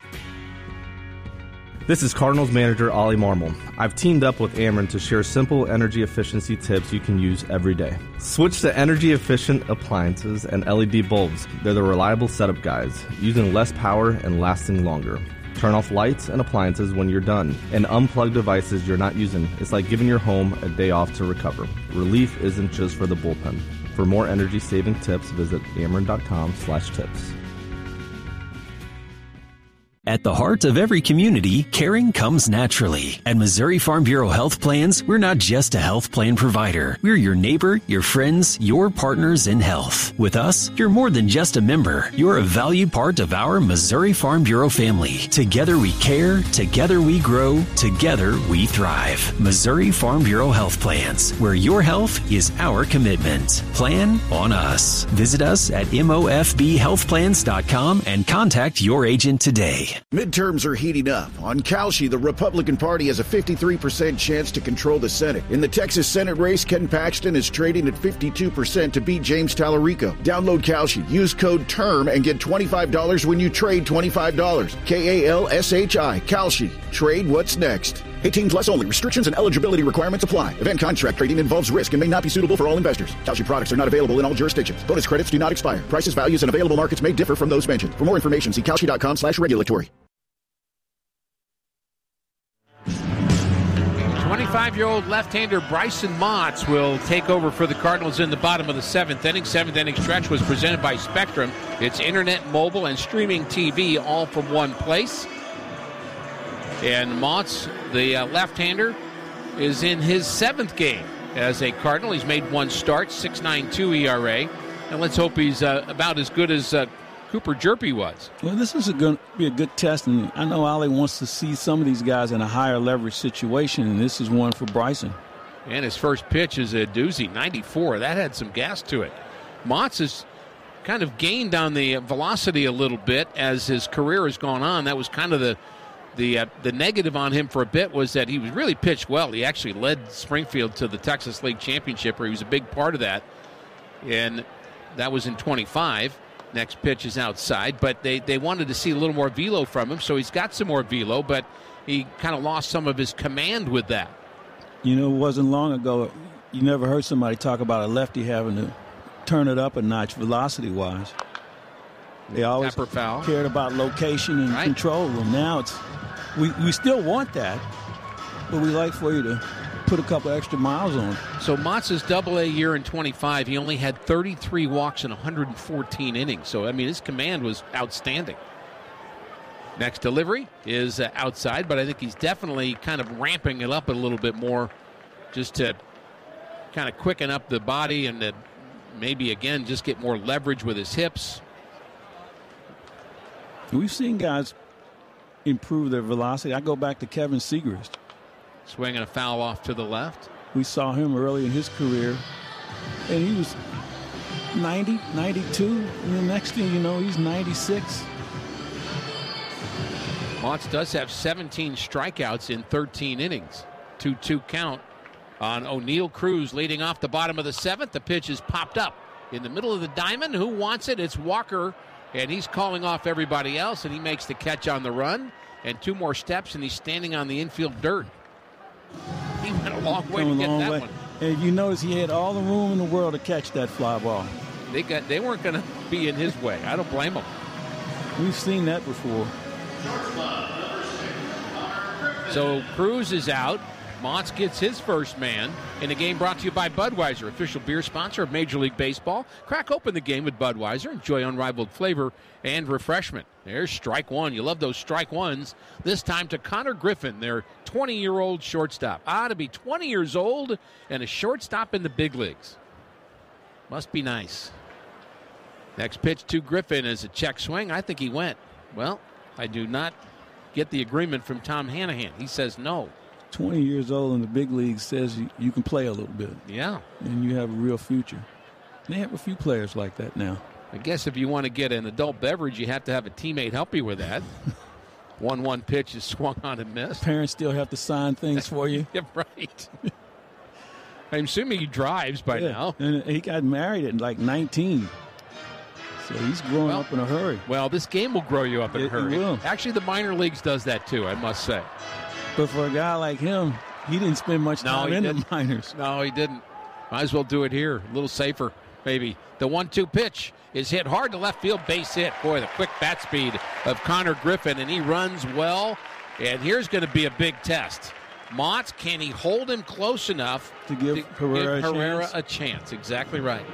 This is Cardinals manager Ollie Marmol. I've teamed up with Ameren to share simple energy efficiency tips you can use every day. Switch to energy-efficient appliances and L E D bulbs. They're the reliable setup guys, using less power and lasting longer. Turn off lights and appliances when you're done, and unplug devices you're not using. It's like giving your home a day off to recover. Relief isn't just for the bullpen. For more energy-saving tips, visit ameren.com slash tips. At the heart of every community, caring comes naturally. At Missouri Farm Bureau Health Plans, we're not just a health plan provider. We're your neighbor, your friends, your partners in health. With us, you're more than just a member. You're a valued part of our Missouri Farm Bureau family. Together we care, together we grow, together we thrive. Missouri Farm Bureau Health Plans, where your health is our commitment. Plan on us. Visit us at M O F B health plans dot com and contact your agent today. Midterms are heating up. On Kalshi, the Republican Party has a fifty-three percent chance to control the Senate. In the Texas Senate race, Ken Paxton is trading at fifty-two percent to beat James Tallarico. Download Kalshi. Use code TERM and get twenty-five dollars when you trade twenty-five dollars. K A L S H I. Kalshi. Trade what's next. eighteen plus only. Restrictions and eligibility requirements apply. Event contract trading involves risk and may not be suitable for all investors. Kalshi products are not available in all jurisdictions. Bonus credits do not expire. Prices, values, and available markets may differ from those mentioned. For more information, see kalshi.com slash regulatory. twenty-five-year-old left-hander Bryson Motts will take over for the Cardinals in the bottom of the seventh inning. Seventh inning stretch was presented by Spectrum. It's internet, mobile, and streaming T V all from one place. And Motts, the uh, left-hander, is in his seventh game as a Cardinal. He's made one start, six point nine two E R A. And let's hope he's uh, about as good as uh, Cooper Jerpy was. Well, this is going to be a good test, and I know Ollie wants to see some of these guys in a higher leverage situation, and this is one for Bryson. And his first pitch is a doozy, ninety-four. That had some gas to it. Motts has kind of gained on the velocity a little bit as his career has gone on. That was kind of the the uh, the negative on him for a bit, was that he was really pitched well. He actually led Springfield to the Texas League Championship, where he was a big part of that. And that was in twenty-five. Next pitch is outside, but they, they wanted to see a little more velo from him, so he's got some more velo, but he kind of lost some of his command with that. You know, it wasn't long ago, you never heard somebody talk about a lefty having to turn it up a notch velocity-wise. They always cared about location and right. control, and now it's we, we still want that, but we like for you to put a couple extra miles on. So Motts' double A year in twenty-five, he only had thirty-three walks in one hundred fourteen innings. So, I mean, his command was outstanding. Next delivery is uh, outside, but I think he's definitely kind of ramping it up a little bit more just to kind of quicken up the body and to maybe, again, just get more leverage with his hips. We've seen guys improve their velocity. I go back to Kevin Segrist. Swinging a foul off to the left. We saw him early in his career, and he was ninety, ninety-two, and the next thing you know, he's ninety-six. Motts does have seventeen strikeouts in thirteen innings. two two count on O'Neill Cruz leading off the bottom of the seventh. The pitch is popped up in the middle of the diamond. Who wants it? It's Walker, and he's calling off everybody else, and he makes the catch on the run. And two more steps, and he's standing on the infield dirt. He went a long way to get that way. one. And you notice he had all the room in the world to catch that fly ball. They got they weren't going to be in his way. I don't blame him. We've seen that before. So Cruz is out. Motts gets his first man in a game brought to you by Budweiser, official beer sponsor of Major League Baseball. Crack open the game with Budweiser. Enjoy unrivaled flavor and refreshment. There's strike one. You love those strike ones. This time to Connor Griffin, their twenty-year-old shortstop. Ah, to be twenty years old and a shortstop in the big leagues. Must be nice. Next pitch to Griffin is a check swing. I think he went. Well, I do not get the agreement from Tom Hanahan. He says no. twenty years old in the big league says you, you can play a little bit. Yeah. And you have a real future. They have a few players like that now. I guess if you want to get an adult beverage, you have to have a teammate help you with that. one one pitch is swung on and missed. Parents still have to sign things for you. Yeah, right. I'm assuming he drives by yeah. now. And he got married at like nineteen. So he's growing well, up in a hurry. Well, this game will grow you up in it, a hurry. It will. Actually, the minor leagues does that too, I must say. But for a guy like him, he didn't spend much time no, in didn't. the minors. No, he didn't. Might as well do it here. A little safer, maybe. The one two pitch is hit hard to left field, base hit. Boy, the quick bat speed of Connor Griffin, and he runs well. And here's going to be a big test. Motts, can he hold him close enough to give to Herrera, give Herrera a, chance? a chance? Exactly right.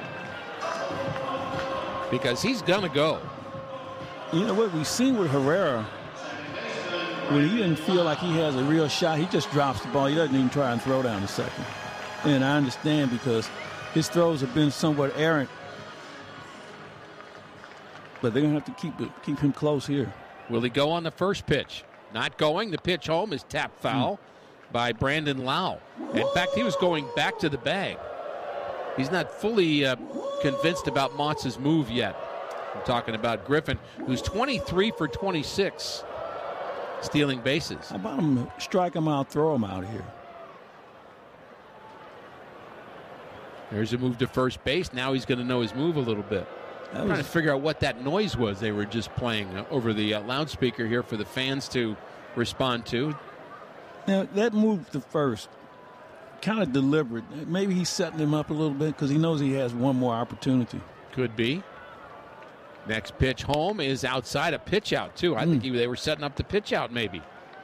Because he's going to go. You know what we've seen with Herrera, when he didn't feel like he has a real shot, he just drops the ball. He doesn't even try and throw down a second. And I understand because his throws have been somewhat errant. But they're going to have to keep it, keep him close here. Will he go on the first pitch? Not going. The pitch home is tapped foul hmm. by Brandon Lau. In fact, he was going back to the bag. He's not fully uh, convinced about Motts' move yet. I'm talking about Griffin, who's twenty-three for twenty-six, stealing bases. How about him strike him out, throw him out here? There's a move to first base. Now he's going to know his move a little bit. I'm trying to figure out what that noise was they were just playing over the uh, loudspeaker here for the fans to respond to. Now, that move to first, kind of deliberate. Maybe he's setting him up a little bit because he knows he has one more opportunity. Could be. Next pitch home is outside, a pitch out, too. I mm. think he, they were setting up the pitch out, maybe.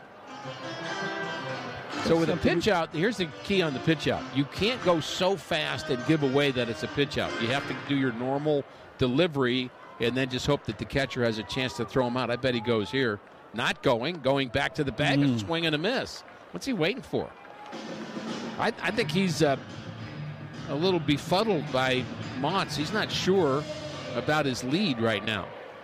That's so with a pitch we... out, here's the key on the pitch out. You can't go so fast and give away that it's a pitch out. You have to do your normal delivery and then just hope that the catcher has a chance to throw him out. I bet he goes here. Not going, going back to the bag, mm. a swing and a miss. What's he waiting for? I, I think he's uh, a little befuddled by Motts. He's not sure about his lead right now.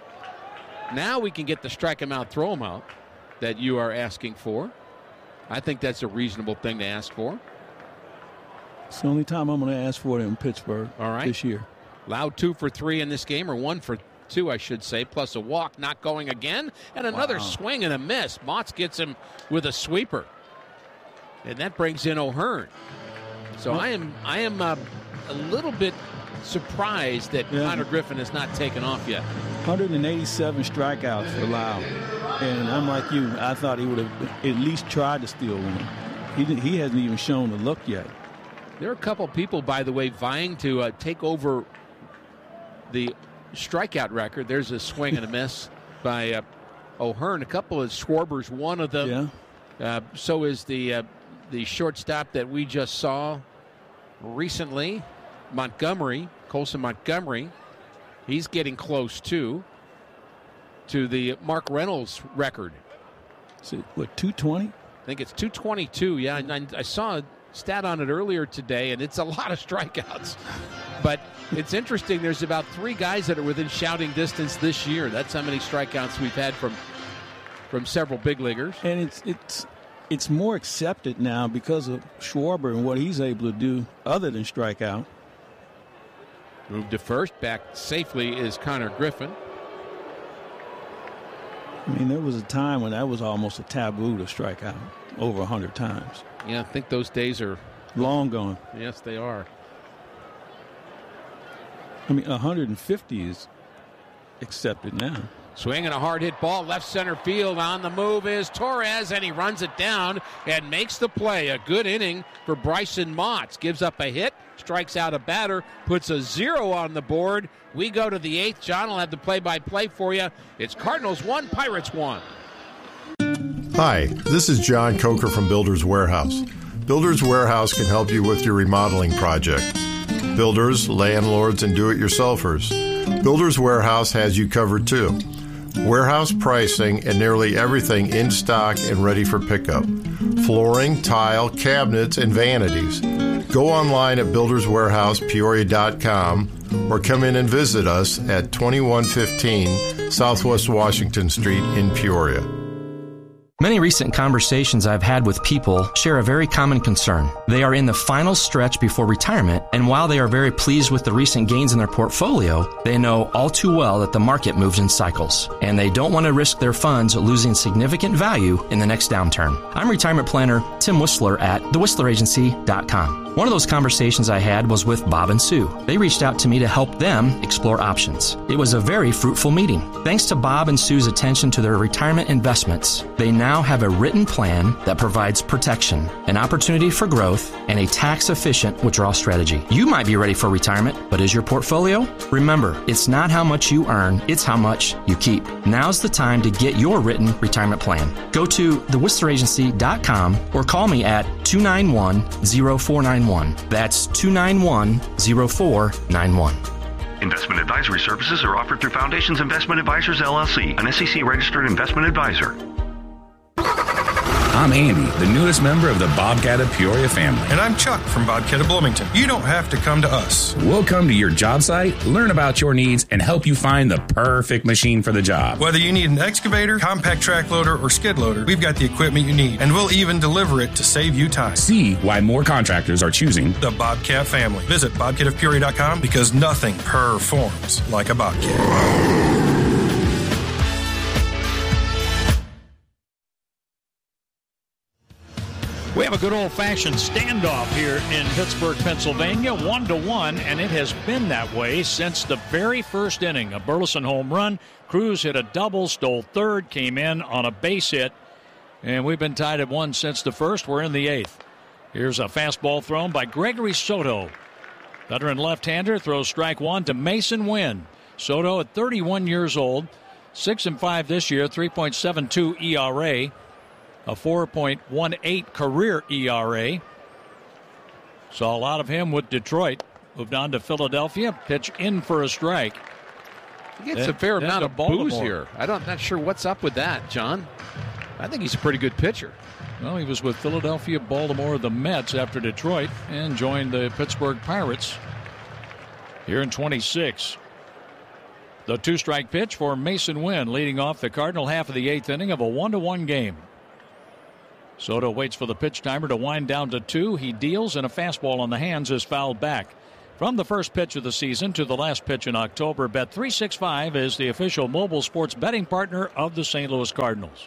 Now we can get the strike him out, throw him out that you are asking for. I think that's a reasonable thing to ask for. It's the only time I'm going to ask for it in Pittsburgh All right. this year. Loud two for three in this game, or one for two, I should say, plus a walk, not going again, and another Wow. swing and a miss. Motts gets him with a sweeper, and that brings in O'Hearn. So I am I am uh, a little bit surprised that Yeah. Connor Griffin has not taken off yet. one hundred eighty-seven strikeouts for Lau. And I'm like you. I thought he would have at least tried to steal one. He didn't, he hasn't even shown the look yet. There are a couple people, by the way, vying to uh, take over the strikeout record. There's a swing and a miss by uh, O'Hearn. A couple of Schwarber's one of them. Yeah. Uh, so is the uh, the shortstop that we just saw recently, Montgomery, Colson Montgomery. He's getting close too to the Mark Reynolds record. Is it, what, two twenty? I think it's two twenty-two. Yeah, and I, I saw a stat on it earlier today, and it's a lot of strikeouts. But it's interesting. There's about three guys that are within shouting distance this year. That's how many strikeouts we've had from from several big leaguers. And it's it's it's more accepted now because of Schwarber and what he's able to do other than strike out. Move to first. Back safely is Connor Griffin. I mean, there was a time when that was almost a taboo to strike out over one hundred times. Yeah, I think those days are long gone. Yes, they are. I mean, one hundred fifty is accepted now. Swinging a hard hit ball, left center field. On the move is Torres, and he runs it down and makes the play. A good inning for Bryson Motts. Gives up a hit, strikes out a batter, puts a zero on the board. We go to the eighth. John will have the play-by-play for you. It's Cardinals one, Pirates one. Hi, this is John Coker from Builders Warehouse. Builders Warehouse can help you with your remodeling project. Builders, landlords, and do-it-yourselfers. Builders Warehouse has you covered too. Warehouse pricing and nearly everything in stock and ready for pickup. Flooring, tile, cabinets, and vanities. Go online at builders warehouse peoria dot com or come in and visit us at twenty-one fifteen Southwest Washington Street in Peoria. Many recent conversations I've had with people share a very common concern. They are in the final stretch before retirement, and while they are very pleased with the recent gains in their portfolio, they know all too well that the market moves in cycles, and they don't want to risk their funds losing significant value in the next downturn. I'm retirement planner Tim Whistler at the whistler agency dot com. One of those conversations I had was with Bob and Sue. They reached out to me to help them explore options. It was a very fruitful meeting. Thanks to Bob and Sue's attention to their retirement investments, they now have a written plan that provides protection, an opportunity for growth, and a tax-efficient withdrawal strategy. You might be ready for retirement, but is your portfolio? Remember, it's not how much you earn, it's how much you keep. Now's the time to get your written retirement plan. Go to the whistler agency dot com or call me at two nine one, zero four nine one. That's two nine one, zero four nine one. Investment advisory services are offered through Foundations Investment Advisors, L L C, an S E C-registered investment advisor. I'm Andy, the newest member of the Bobcat of Peoria family. And I'm Chuck from Bobcat of Bloomington. You don't have to come to us. We'll come to your job site, learn about your needs, and help you find the perfect machine for the job. Whether you need an excavator, compact track loader, or skid loader, we've got the equipment you need, and we'll even deliver it to save you time. See why more contractors are choosing the Bobcat family. Visit bobcat of peoria dot com because nothing performs like a Bobcat. We have a good old-fashioned standoff here in Pittsburgh, Pennsylvania, one to one, and it has been that way since the very first inning. A Burleson home run. Cruz hit a double, stole third, came in on a base hit, and we've been tied at one since the first. We're in the eighth. Here's a fastball thrown by Gregory Soto. Veteran left-hander throws strike one to Mason Wynn. Soto at thirty-one years old, six and five this year, three point seven two E R A. A four point one eight career E R A. Saw a lot of him with Detroit. Moved on to Philadelphia. Pitch in for a strike. He gets a fair amount of booze here. I don't, I'm not sure what's up with that, John. I think he's a pretty good pitcher. Well, he was with Philadelphia, Baltimore, the Mets after Detroit, and joined the Pittsburgh Pirates here in twenty-six. The two-strike pitch for Mason Wynn, leading off the Cardinal half of the eighth inning of a one to one game. Soto waits for the pitch timer to wind down to two. He deals, and a fastball on the hands is fouled back. From the first pitch of the season to the last pitch in October, Bet three sixty-five is the official mobile sports betting partner of the Saint Louis Cardinals.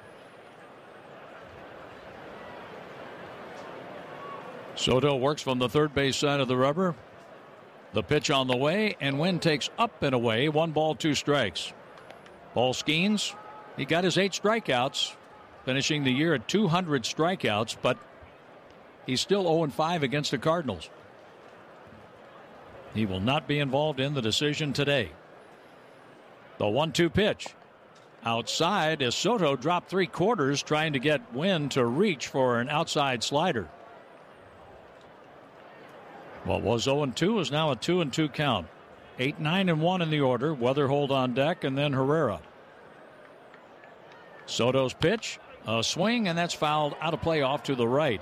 Soto works from the third base side of the rubber. The pitch on the way, and Wynn takes up and away. One ball, two strikes. Paul Skeens, he got his eight strikeouts, finishing the year at two hundred strikeouts, but he's still oh and five against the Cardinals. He will not be involved in the decision today. The one two pitch. Outside as Soto dropped three quarters trying to get Wynn to reach for an outside slider. What was oh and two is now a two and two count. eight, nine, and one in the order. Weatherhold on deck, and then Herrera. Soto's pitch, a swing, and that's fouled out of play off to the right.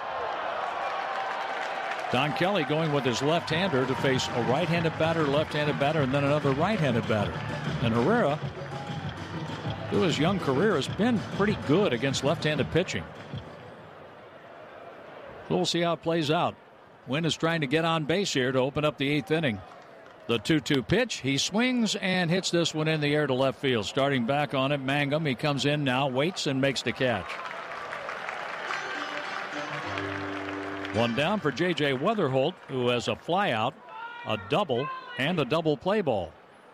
Don Kelly going with his left-hander to face a right-handed batter, left-handed batter, and then another right-handed batter. And Herrera, through his young career, has been pretty good against left-handed pitching. So we'll see how it plays out. Wynn is trying to get on base here to open up the eighth inning. The two two pitch. He swings and hits this one in the air to left field. Starting back on it, Mangum. He comes in now, waits, and makes the catch. One down for J J Weatherholt, who has a flyout, a double, and a double play ball.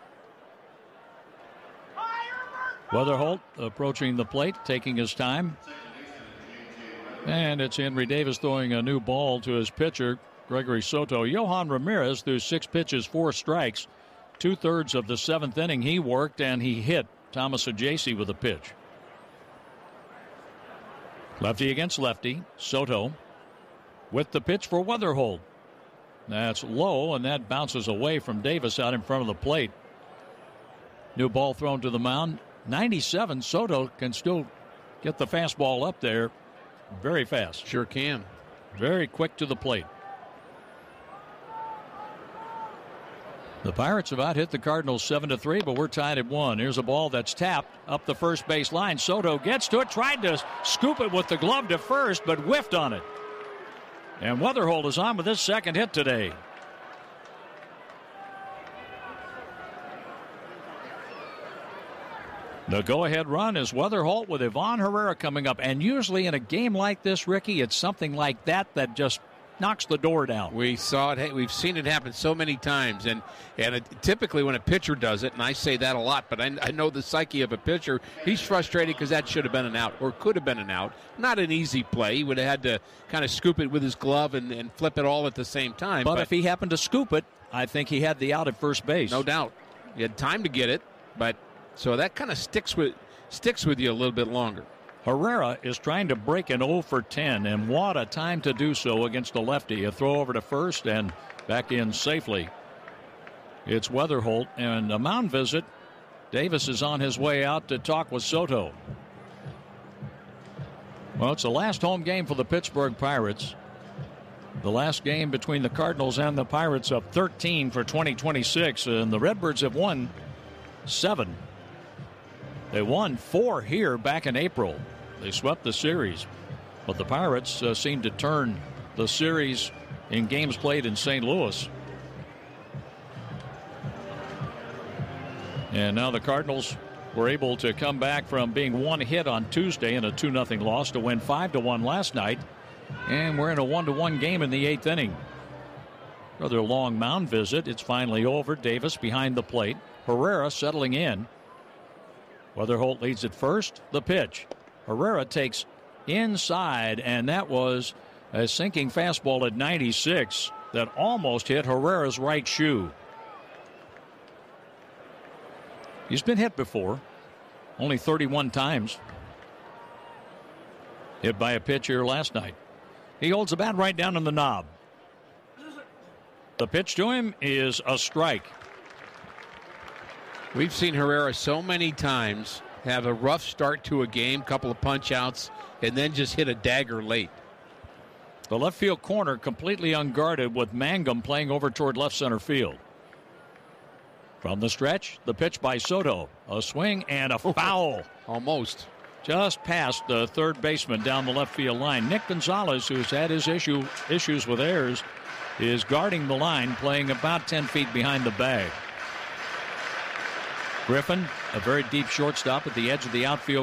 Weatherholt approaching the plate, taking his time. And it's Henry Davis throwing a new ball to his pitcher, Gregory Soto. Johan Ramirez threw six pitches, four strikes. Two-thirds of the seventh inning he worked, and he hit Thomas Ajacey with a pitch. Lefty against lefty. Soto with the pitch for Weatherholt. That's low, and that bounces away from Davis out in front of the plate. New ball thrown to the mound. ninety-seven, Soto can still get the fastball up there. Very fast. Sure can. Very quick to the plate. The Pirates have out hit the Cardinals seven to three, but we're tied at one. Here's a ball that's tapped up the first base line. Soto gets to it, tried to scoop it with the glove to first, but whiffed on it. And Weatherholt is on with his second hit today. The go-ahead run is Weatherholt with Ivan Herrera coming up. And usually in a game like this, Ricky, it's something like that that just knocks the door down. We saw it. We've seen it happen so many times. And and it, typically when a pitcher does it, and I say that a lot, but I, I know the psyche of a pitcher, he's frustrated because that should have been an out or could have been an out. Not an easy play. He would have had to kind of scoop it with his glove and, and flip it all at the same time. But, but if he happened to scoop it, I think he had the out at first base. No doubt. He had time to get it, but so that kind of sticks with sticks with you a little bit longer. Herrera is trying to break an oh for ten, and what a time to do so against a lefty. A throw over to first and back in safely. It's Weatherholt, and a mound visit. Davis is on his way out to talk with Soto. Well, it's the last home game for the Pittsburgh Pirates. The last game between the Cardinals and the Pirates of thirteen for twenty twenty-six, and the Redbirds have won seven. They won four here back in April. They swept the series. But the Pirates uh, seem to turn the series in games played in Saint Louis. And now the Cardinals were able to come back from being one hit on Tuesday in a two nothing loss to win five to one last night. And we're in a one to one game in the eighth inning. Another long mound visit. It's finally over. Davis behind the plate. Herrera settling in. Weatherholt leads at first. The pitch. Herrera takes inside, and that was a sinking fastball at ninety-six that almost hit Herrera's right shoe. He's been hit before, only thirty-one times. Hit by a pitch here last night. He holds the bat right down on the knob. The pitch to him is a strike. We've seen Herrera so many times have a rough start to a game, couple of punch outs, and then just hit a dagger late. The left field corner completely unguarded with Mangum playing over toward left center field. From the stretch, the pitch by Soto. A swing and a foul. Almost. Just past the third baseman down the left field line. Nick Gonzalez, who's had his issue issues with errors, is guarding the line, playing about ten feet behind the bag. Griffin, a very deep shortstop at the edge of the outfield